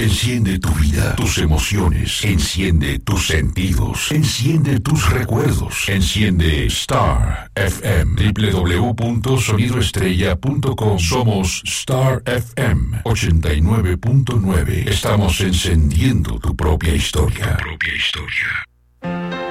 Enciende tu vida, tus emociones. Enciende tus sentidos. Enciende tus recuerdos. Enciende Star FM. www.sonidoestrella.com. Somos Star FM 89.9. Estamos encendiendo tu propia historia. Tu propia historia.